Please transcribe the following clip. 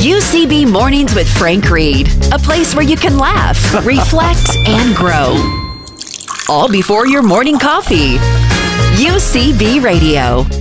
UCB Mornings with Frank Reed, a place where you can laugh, reflect, and grow. All before your morning coffee. UCB Radio.